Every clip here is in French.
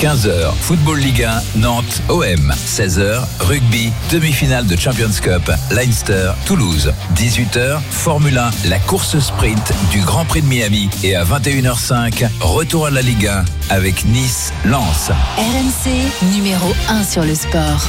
15h, Football Ligue 1, Nantes, OM. 16h, Rugby, demi-finale de Champions Cup, Leinster, Toulouse. 18h, Formule 1, la course sprint du Grand Prix de Miami. Et à 21h05, retour à la Ligue 1 avec Nice, Lens. RMC, numéro 1 sur le sport.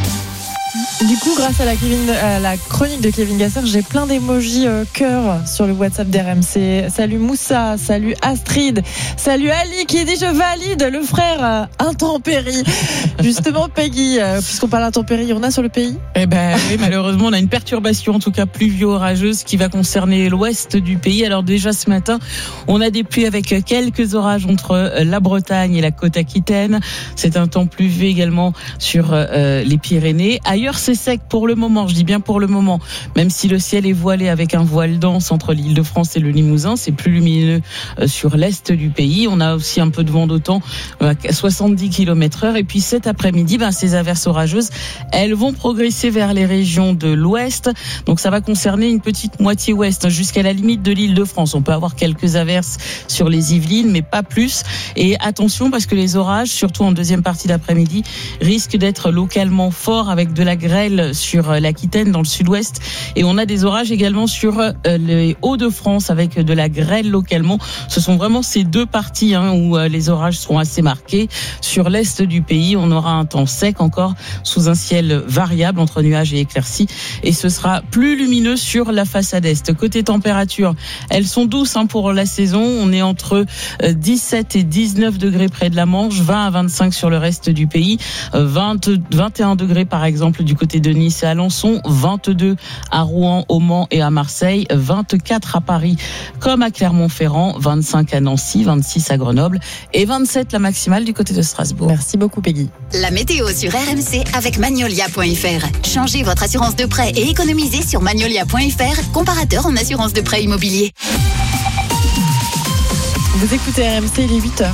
Du coup, grâce à la chronique de Kevin Gasser, j'ai plein d'émojis cœur sur le WhatsApp d'RMC. Salut Moussa, salut Astrid, salut Ali qui dit je valide, le frère intempérie. Justement Peggy, puisqu'on parle intempérie, on a sur le pays ? Oui, malheureusement on a une perturbation, en tout cas pluvio-orageuse, qui va concerner l'ouest du pays. Alors déjà ce matin, on a des pluies avec quelques orages entre la Bretagne et la côte aquitaine. C'est un temps pluvieux également sur les Pyrénées. Ailleurs c'est sec pour le moment, je dis bien pour le moment, même si le ciel est voilé avec un voile dense entre l'Île-de-France et le Limousin. C'est plus lumineux sur l'est du pays. On a aussi un peu de vent d'automne à 70 km/h. Et puis cet après-midi, ces averses orageuses, elles vont progresser vers les régions de l'ouest. Donc ça va concerner une petite moitié ouest jusqu'à la limite de l'Île-de-France. On peut avoir quelques averses sur les Yvelines, mais pas plus. Et attention, parce que les orages, surtout en deuxième partie d'après-midi, risquent d'être localement forts avec de la grêle sur l'Aquitaine dans le sud-ouest, et on a des orages également sur les Hauts-de-France avec de la grêle localement. Ce sont vraiment ces deux parties où les orages seront assez marqués. Sur l'est du pays, on aura un temps sec encore sous un ciel variable entre nuages et éclaircies, et ce sera plus lumineux sur la façade est. Côté température, elles sont douces pour la saison. On est entre 17 et 19 degrés près de la Manche, 20 à 25 sur le reste du pays, 21 degrés par exemple du côté de Nice et Alençon, 22 à Rouen, au Mans et à Marseille, 24 à Paris comme à Clermont-Ferrand, 25 à Nancy, 26 à Grenoble et 27 la maximale du côté de Strasbourg. Merci beaucoup Peggy. La météo sur RMC avec Magnolia.fr. Changez votre assurance de prêt et économisez sur Magnolia.fr, comparateur en assurance de prêt immobilier. Vous écoutez RMC, il est 8h.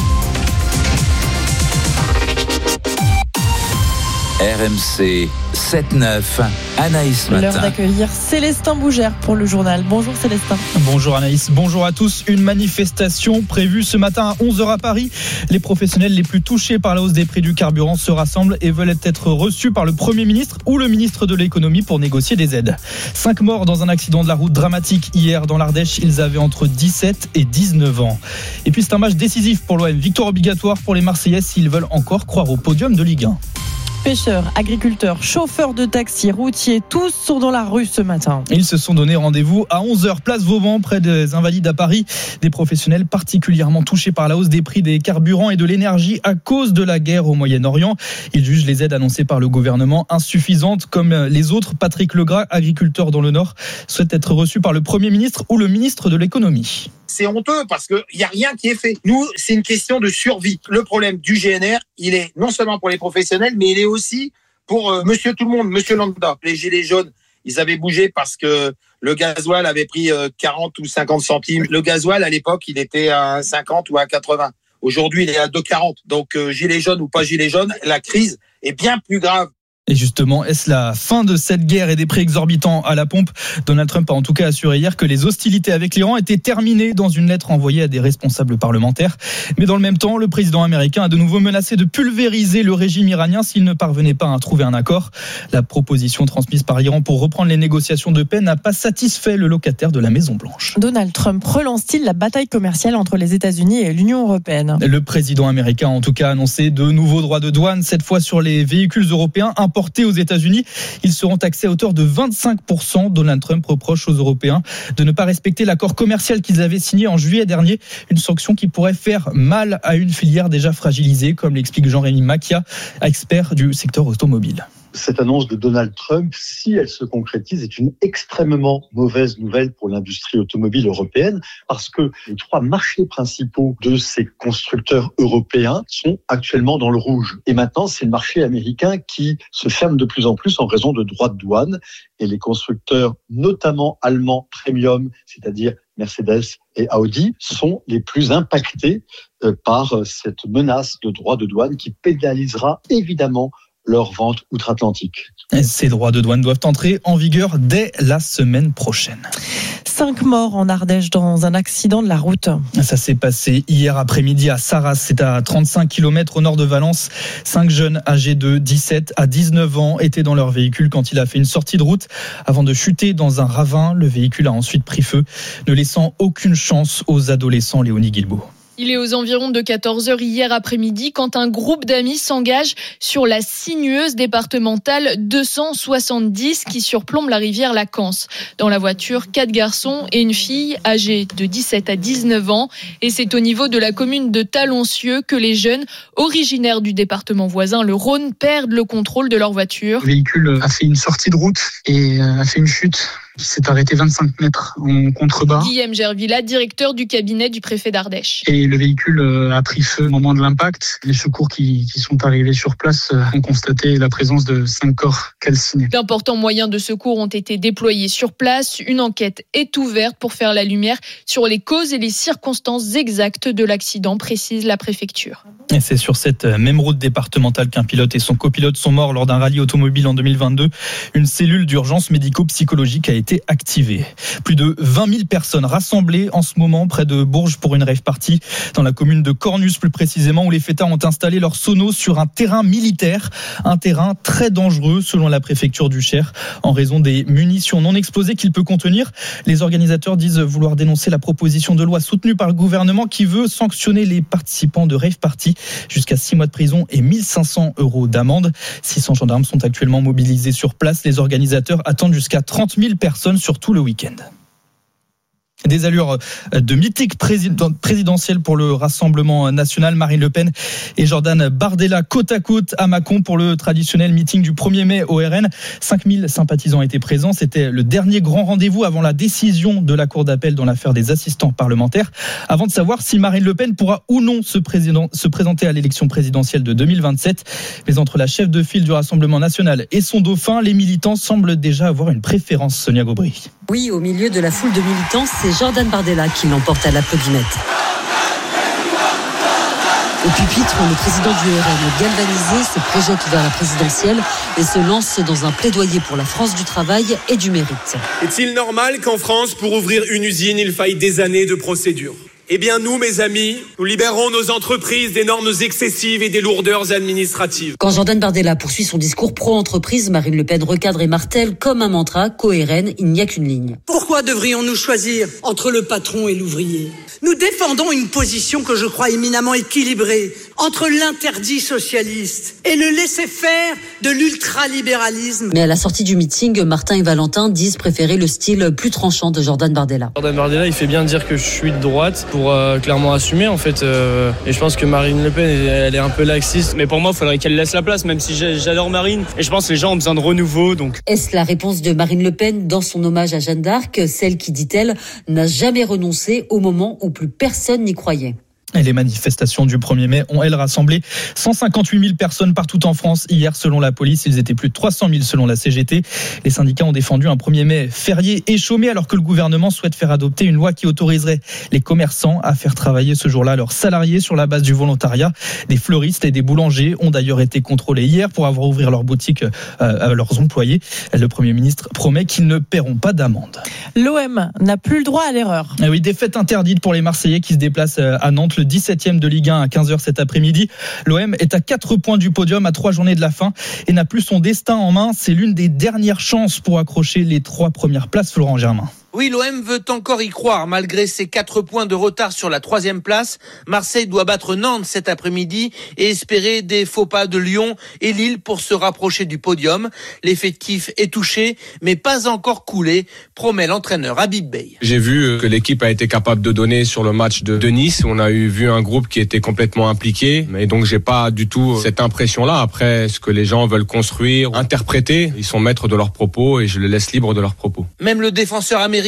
RMC 7-9, Anaïs Matin. L'heure d'accueillir Célestin Bougère pour le journal. Bonjour Célestin. Bonjour Anaïs, bonjour à tous. Une manifestation prévue ce matin à 11h à Paris. Les professionnels les plus touchés par la hausse des prix du carburant se rassemblent et veulent être reçus par le Premier ministre ou le ministre de l'économie pour négocier des aides. 5 morts dans un accident de la route dramatique hier dans l'Ardèche. Ils avaient entre 17 et 19 ans. Et puis c'est un match décisif pour l'OM. Victoire obligatoire pour les Marseillais s'ils veulent encore croire au podium de Ligue 1. Pêcheurs, agriculteurs, chauffeurs de taxi, routiers, tous sont dans la rue ce matin. Ils se sont donné rendez-vous à 11h, place Vauban, près des Invalides à Paris. Des professionnels particulièrement touchés par la hausse des prix des carburants et de l'énergie à cause de la guerre au Moyen-Orient. Ils jugent les aides annoncées par le gouvernement insuffisantes. Comme les autres, Patrick Legras, agriculteur dans le Nord, souhaite être reçu par le Premier ministre ou le ministre de l'économie. C'est honteux parce qu'il n'y a rien qui est fait. Nous, c'est une question de survie. Le problème du GNR, il est non seulement pour les professionnels, mais il est aussi pour monsieur tout le monde, monsieur lambda. Les gilets jaunes, ils avaient bougé parce que le gasoil avait pris 40 ou 50 centimes. Le gasoil, à l'époque, il était à 50 ou à 80. Aujourd'hui, il est à 2,40. Donc, gilets jaunes ou pas gilets jaunes, la crise est bien plus grave. Et justement, est-ce la fin de cette guerre et des prix exorbitants à la pompe ? Donald Trump a en tout cas assuré hier que les hostilités avec l'Iran étaient terminées dans une lettre envoyée à des responsables parlementaires. Mais dans le même temps, le président américain a de nouveau menacé de pulvériser le régime iranien s'il ne parvenait pas à trouver un accord. La proposition transmise par l'Iran pour reprendre les négociations de paix n'a pas satisfait le locataire de la Maison-Blanche. Donald Trump relance-t-il la bataille commerciale entre les États-Unis et l'Union européenne ? Le président américain a en tout cas annoncé de nouveaux droits de douane, cette fois sur les véhicules européens importés aux États-Unis. Ils seront taxés à hauteur de 25%. Donald Trump reproche aux Européens de ne pas respecter l'accord commercial qu'ils avaient signé en juillet dernier. Une sanction qui pourrait faire mal à une filière déjà fragilisée, comme l'explique Jean-Rémy Macchia, expert du secteur automobile. Cette annonce de Donald Trump, si elle se concrétise, est une extrêmement mauvaise nouvelle pour l'industrie automobile européenne parce que les 3 marchés principaux de ces constructeurs européens sont actuellement dans le rouge. Et maintenant, c'est le marché américain qui se ferme de plus en plus en raison de droits de douane. Et les constructeurs, notamment allemands premium, c'est-à-dire Mercedes et Audi, sont les plus impactés par cette menace de droits de douane qui pénalisera évidemment leur vente outre-Atlantique. Ces droits de douane doivent entrer en vigueur dès la semaine prochaine. 5 morts en Ardèche dans un accident de la route. Ça s'est passé hier après-midi à Sarras, c'est à 35 km au nord de Valence. 5 jeunes âgés de 17 à 19 ans étaient dans leur véhicule quand il a fait une sortie de route avant de chuter dans un ravin. Le véhicule a ensuite pris feu, ne laissant aucune chance aux adolescents. Léonie Guilbault. Il est aux environs de 14h hier après-midi quand un groupe d'amis s'engage sur la sinueuse départementale 270 qui surplombe la rivière Lacance. Dans la voiture, 4 garçons et une fille âgés de 17 à 19 ans. Et c'est au niveau de la commune de Taloncieux que les jeunes, originaires du département voisin, le Rhône, perdent le contrôle de leur voiture. Le véhicule a fait une sortie de route et a fait une chute qui s'est arrêtée 25 mètres en contrebas. Guillaume Gervilla, directeur du cabinet du préfet d'Ardèche. Et le véhicule a pris feu au moment de l'impact. Les secours qui sont arrivés sur place ont constaté la présence de 5 corps calcinés. D'importants moyens de secours ont été déployés sur place. Une enquête est ouverte pour faire la lumière sur les causes et les circonstances exactes de l'accident, précise la préfecture. Et c'est sur cette même route départementale qu'un pilote et son copilote sont morts lors d'un rallye automobile en 2022. Une cellule d'urgence médico-psychologique a été activée. Plus de 20 000 personnes rassemblées en ce moment près de Bourges pour une rave party dans la commune de Cornus plus précisément, où les fêtards ont installé leurs sonos sur un terrain militaire, un terrain très dangereux selon la préfecture du Cher en raison des munitions non explosées qu'il peut contenir. Les organisateurs disent vouloir dénoncer la proposition de loi soutenue par le gouvernement qui veut sanctionner les participants de rave party jusqu'à 6 mois de prison et 1 500 € d'amende. 600 gendarmes sont actuellement mobilisés sur place. Les organisateurs attendent jusqu'à 30 000 personnes sur tout le week-end. Des allures de mythique présidentielle pour le Rassemblement national. Marine Le Pen et Jordan Bardella côte à côte à Mâcon pour le traditionnel meeting du 1er mai au RN. 5000 sympathisants étaient présents. C'était le dernier grand rendez-vous avant la décision de la Cour d'appel dans l'affaire des assistants parlementaires. Avant de savoir si Marine Le Pen pourra ou non se présenter à l'élection présidentielle de 2027. Mais entre la chef de file du Rassemblement national et son dauphin, les militants semblent déjà avoir une préférence. Sonia Gaubry. Oui, au milieu de la foule de militants, c'est Jordan Bardella qui l'emporte à l'applaudimètre. Au pupitre, le président du RN, galvanisé, se projette vers la présidentielle et se lance dans un plaidoyer pour la France du travail et du mérite. Est-il normal qu'en France, pour ouvrir une usine, il faille des années de procédure ? Eh bien nous, mes amis, nous libérons nos entreprises des normes excessives et des lourdeurs administratives. Quand Jordan Bardella poursuit son discours pro-entreprise, Marine Le Pen recadre et martèle comme un mantra qu'au RN, il n'y a qu'une ligne. Pourquoi devrions-nous choisir entre le patron et l'ouvrier ? Nous défendons une position que je crois éminemment équilibrée entre l'interdit socialiste et le laisser-faire de l'ultralibéralisme. Mais à la sortie du meeting, Martin et Valentin disent préférer le style plus tranchant de Jordan Bardella. Jordan Bardella, il fait bien dire que je suis de droite pour clairement assumer en fait. Et je pense que Marine Le Pen, elle est un peu laxiste. Mais pour moi, il faudrait qu'elle laisse la place, même si j'adore Marine. Et je pense que les gens ont besoin de renouveau. Donc. Est-ce la réponse de Marine Le Pen dans son hommage à Jeanne d'Arc, celle qui, dit-elle, n'a jamais renoncé au moment où plus personne n'y croyait? Et les manifestations du 1er mai ont, elles, rassemblé 158 000 personnes partout en France. Hier, selon la police, ils étaient plus de 300 000 selon la CGT. Les syndicats ont défendu un 1er mai férié et chômé alors que le gouvernement souhaite faire adopter une loi qui autoriserait les commerçants à faire travailler ce jour-là leurs salariés sur la base du volontariat. Des fleuristes et des boulangers ont d'ailleurs été contrôlés hier pour avoir ouvert leurs boutiques à leurs employés. Le Premier ministre promet qu'ils ne paieront pas d'amende. L'OM n'a plus le droit à l'erreur. Et oui, défaite interdite pour les Marseillais qui se déplacent à Nantes. Le 17e de Ligue 1 à 15h cet après-midi. L'OM est à 4 points du podium à 3 journées de la fin et n'a plus son destin en main. C'est l'une des dernières chances pour accrocher les 3 premières places, Florent Germain. Oui, l'OM veut encore y croire. Malgré ses 4 points de retard sur la 3e place, Marseille doit battre Nantes cet après-midi et espérer des faux pas de Lyon et Lille pour se rapprocher du podium. L'effectif est touché, mais pas encore coulé, promet l'entraîneur Habib Beye. J'ai vu que l'équipe a été capable de donner sur le match de Nice. On a vu un groupe qui était complètement impliqué, et donc j'ai pas du tout cette impression-là. Après, ce que les gens veulent construire, interpréter, ils sont maîtres de leurs propos et je les laisse libres de leurs propos. Même le défenseur américain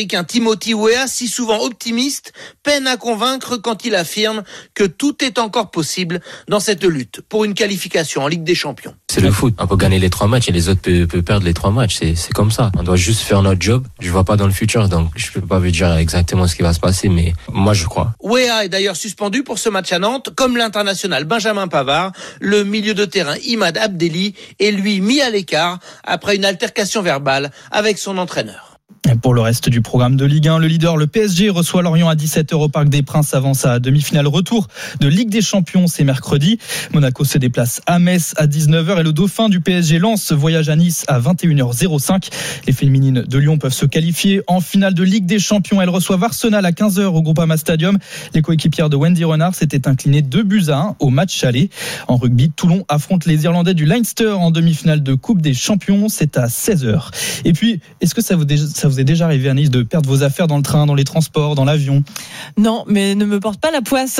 l'Américain Timothy Weah, si souvent optimiste, peine à convaincre quand il affirme que tout est encore possible dans cette lutte pour une qualification en Ligue des Champions. C'est le foot. On peut gagner les 3 matchs et les autres peuvent perdre les 3 matchs. C'est comme ça. On doit juste faire notre job. Je vois pas dans le futur, donc je peux pas vous dire exactement ce qui va se passer, mais moi je crois. Weah est d'ailleurs suspendu pour ce match à Nantes, comme l'international Benjamin Pavard. Le milieu de terrain Imad Abdelli est lui mis à l'écart après une altercation verbale avec son entraîneur. Et pour le reste du programme de Ligue 1, le leader, le PSG, reçoit Lorient à 17h au Parc des Princes avant sa demi-finale retour de Ligue des Champions, c'est mercredi. Monaco se déplace à Metz à 19h et le dauphin du PSG Lens voyage à Nice à 21h05. Les féminines de Lyon peuvent se qualifier en finale de Ligue des Champions. Elles reçoivent Arsenal à 15h au Groupama Stadium. Les coéquipières de Wendy Renard s'étaient inclinées 2-1 au match aller. En rugby, Toulon affronte les Irlandais du Leinster en demi-finale de Coupe des Champions. C'est à 16h. Et puis, est-ce que ça vous est déjà arrivé, Anaïs, de perdre vos affaires dans le train, dans les transports, dans l'avion? Non, mais ne me porte pas la poisse.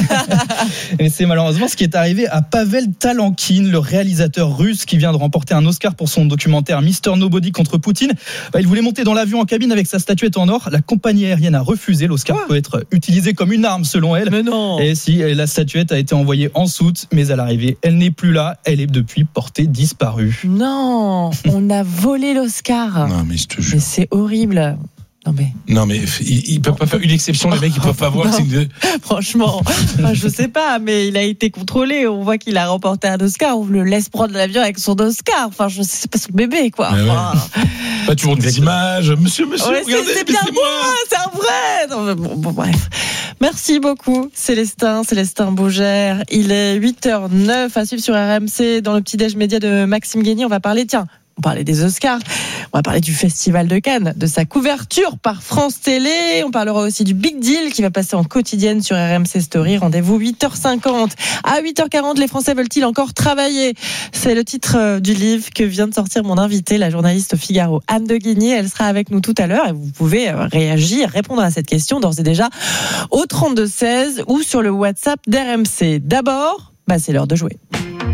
Et c'est malheureusement ce qui est arrivé à Pavel Talankin, le réalisateur russe qui vient de remporter un Oscar pour son documentaire Mr. Nobody contre Poutine. Il voulait monter dans l'avion en cabine avec sa statuette en or. La compagnie aérienne a refusé. L'Oscar peut être utilisé comme une arme selon elle. Mais non. Et si, la statuette a été envoyée en soute, mais à l'arrivée, elle n'est plus là. Elle est depuis portée disparue. Non, on a volé l'Oscar. Non, mais je te jure. Mais c'est horrible. Non mais ils peuvent pas faire une exception, les mecs, ils peuvent pas voir. Franchement, je sais pas, mais il a été contrôlé. On voit qu'il a remporté un Oscar. On le laisse prendre l'avion avec son Oscar. Enfin, je sais pas, son bébé, quoi. Enfin... Pas toujours des images. Monsieur, ouais, regardez, c'est bien moi, c'est un vrai. Non, bon, bref. Merci beaucoup, Célestin Bougère. Il est 8h09 à suivre sur RMC dans le petit-déj média de Maxime Guény. On va parler, on parlait des Oscars, on va parler du Festival de Cannes, de sa couverture par France Télé. On parlera aussi du Big Deal qui va passer en quotidienne sur RMC Story. Rendez-vous 8h50. À 8h40, les Français veulent-ils encore travailler? C'est le titre du livre que vient de sortir mon invitée, la journaliste au Figaro, Anne de Guigné. Elle sera avec nous tout à l'heure et vous pouvez réagir, répondre à cette question d'ores et déjà au 32-16 ou sur le WhatsApp d'RMC. D'abord, c'est l'heure de jouer.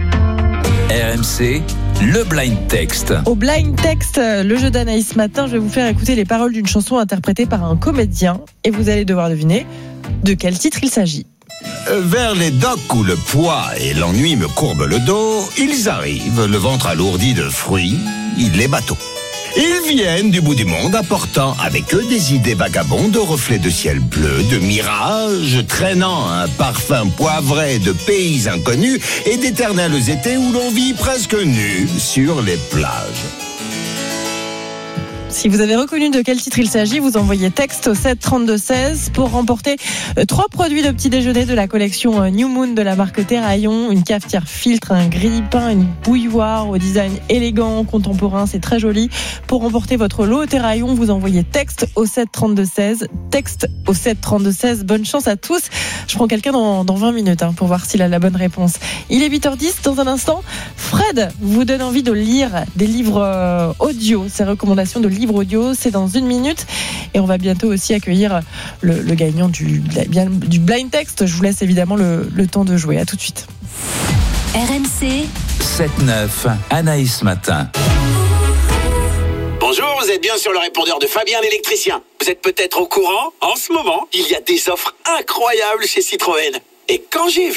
RMC, le blind text. Au blind text, le jeu d'Anaïs ce matin, je vais vous faire écouter les paroles d'une chanson interprétée par un comédien et vous allez devoir deviner de quel titre il s'agit. Vers les docks où le poids et l'ennui me courbent le dos, ils arrivent, le ventre alourdi de fruits, les bateaux. Ils viennent du bout du monde apportant avec eux des idées vagabondes, de reflets de ciel bleu, de mirages, traînant un parfum poivré de pays inconnus et d'éternels étés où l'on vit presque nu sur les plages. Si vous avez reconnu de quel titre il s'agit, vous envoyez texte au 7 32 16 pour remporter 3 produits de petit déjeuner de la collection New Moon de la marque Terraillon, une cafetière filtre, un grille-pain, une bouilloire au design élégant, contemporain, c'est très joli. Pour remporter votre lot Terraillon, vous envoyez texte au 7 32 16, texte au 7 32 16. Bonne chance à tous. Je prends quelqu'un dans 20 minutes pour voir s'il a la bonne réponse. Il est 8h10, dans un instant, Fred vous donne envie de lire des livres audio, ses recommandations de livre audio, c'est dans 1 minute et on va bientôt aussi accueillir le gagnant du blind text. Je vous laisse évidemment le temps de jouer. À tout de suite. RMC 7-9, Anaïs Matin. Bonjour, vous êtes bien sur le répondeur de Fabien l'électricien. Vous êtes peut-être au courant, en ce moment, il y a des offres incroyables chez Citroën. Et quand j'ai vu